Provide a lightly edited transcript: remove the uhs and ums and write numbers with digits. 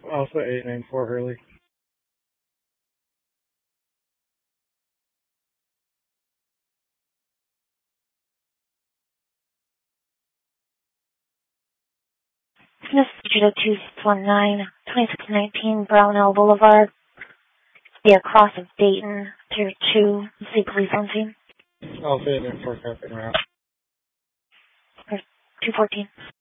Alpha 894 Hurley. This is 219, 2619 Brownell Boulevard. The cross of Dayton, Tier 2, see police on scene. Alpha 894 Captain Route. 214.